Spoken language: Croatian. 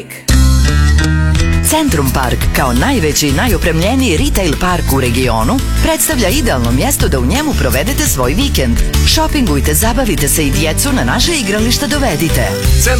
Centrum Park, kao najveći i najopremljeniji retail park u regionu, predstavlja idealno mjesto da u njemu provedete svoj vikend. Šopingujte, zabavite se i djecu na naše igrališta dovedite. Centrum